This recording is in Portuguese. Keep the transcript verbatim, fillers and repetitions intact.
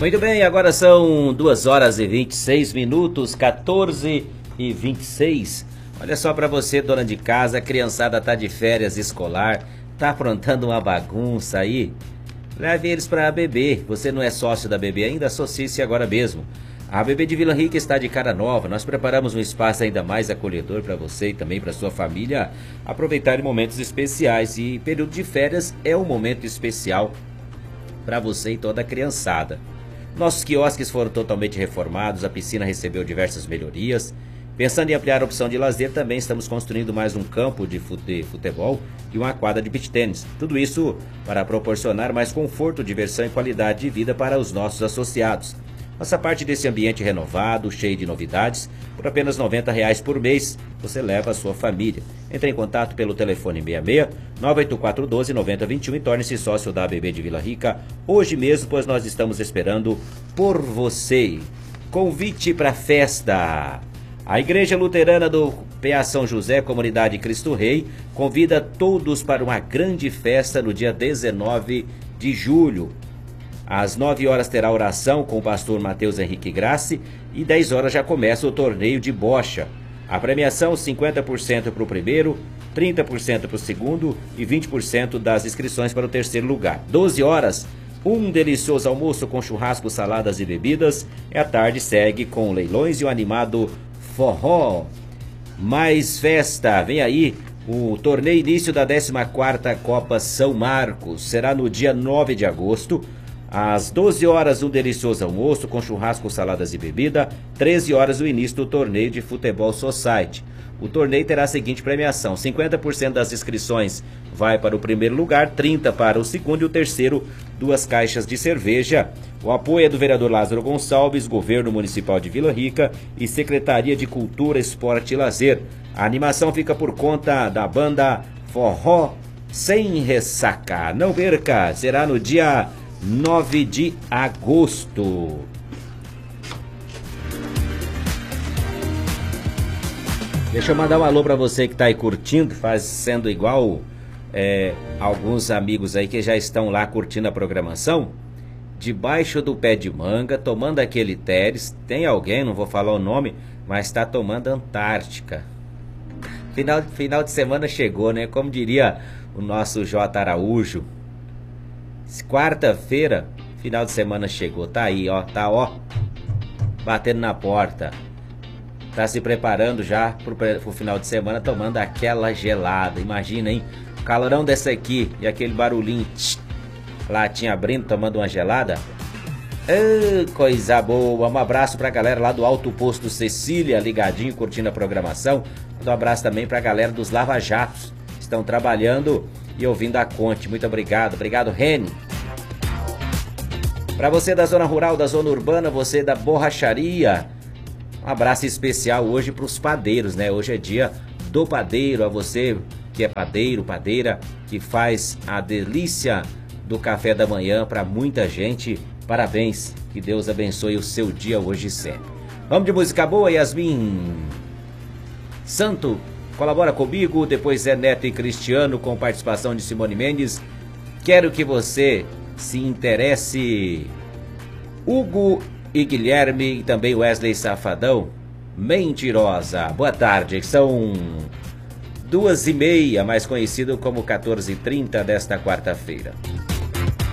Muito bem, agora são duas horas e vinte e seis minutos, quatorze e vinte e seis. Olha só para você, dona de casa, a criançada tá de férias escolar, tá aprontando uma bagunça aí. Leve eles para a B B. Você não é sócio da B B ainda? Associe-se agora mesmo. A B B de Vila Rica está de cara nova. Nós preparamos um espaço ainda mais acolhedor para você e também para sua família aproveitar momentos especiais. E período de férias é um momento especial para você e toda a criançada. Nossos quiosques foram totalmente reformados, a piscina recebeu diversas melhorias. Pensando em ampliar a opção de lazer, também estamos construindo mais um campo de futebol e uma quadra de beach tênis. Tudo isso para proporcionar mais conforto, diversão e qualidade de vida para os nossos associados. Faça parte desse ambiente renovado, cheio de novidades. Por apenas noventa reais por mês, você leva a sua família. Entre em contato pelo telefone seis seis, nove oito quatro um dois, nove zero dois um e torne-se sócio da B B de Vila Rica hoje mesmo, pois nós estamos esperando por você. Convite para a festa. A Igreja Luterana do P A São José, Comunidade Cristo Rei, convida todos para uma grande festa no dia dezenove de julho. Às nove horas terá oração com o pastor Mateus Henrique Grassi e dez horas já começa o torneio de bocha. A premiação cinquenta por cento para o primeiro, trinta por cento para o segundo e vinte por cento das inscrições para o terceiro lugar. doze horas, um delicioso almoço com churrasco, saladas e bebidas. E à tarde segue com leilões e o animado forró. Mais festa, vem aí o torneio início da décima quarta Copa São Marcos. Será no dia nove de agosto. Às doze horas, um delicioso almoço com churrasco, saladas e bebida. treze horas, o início do torneio de Futebol Society. O torneio terá a seguinte premiação: cinquenta por cento das inscrições vai para o primeiro lugar, trinta por cento para o segundo e o terceiro, duas caixas de cerveja. O apoio é do vereador Lázaro Gonçalves, Governo Municipal de Vila Rica e Secretaria de Cultura, Esporte e Lazer. A animação fica por conta da banda Forró Sem Ressaca. Não perca, será no dia nove de agosto. Deixa eu mandar um alô pra você que tá aí curtindo, fazendo igual é, alguns amigos aí que já estão lá curtindo a programação. Debaixo do pé de manga, tomando aquele Teres. Tem alguém, não vou falar o nome, mas tá tomando Antártica. Final, final de semana chegou, né? Como diria o nosso J. Araújo. Quarta-feira, final de semana chegou. Tá aí, ó, tá, ó, batendo na porta. Tá se preparando já pro, pro final de semana, tomando aquela gelada. Imagina, hein? O calorão dessa aqui e aquele barulhinho, tch, latinha abrindo, tomando uma gelada. Oh, coisa boa. Um abraço pra galera lá do Alto Posto Cecília, ligadinho, curtindo a programação. Um abraço também pra galera dos Lava Jatos. Estão trabalhando e ouvindo a Conte. Muito obrigado. Obrigado, Reni. Para você da zona rural, da zona urbana, você da borracharia, um abraço especial hoje para os padeiros, né? Hoje é dia do padeiro. A você que é padeiro, padeira, que faz a delícia do café da manhã para muita gente. Parabéns. Que Deus abençoe o seu dia hoje e sempre. Vamos de música boa, Yasmin Santo colabora comigo, depois é Neto e Cristiano com participação de Simone Mendes. Quero que você se interesse. Hugo e Guilherme e também Wesley Safadão, Mentirosa. Boa tarde, são duas e meia, mais conhecido como quatorze e trinta desta quarta-feira.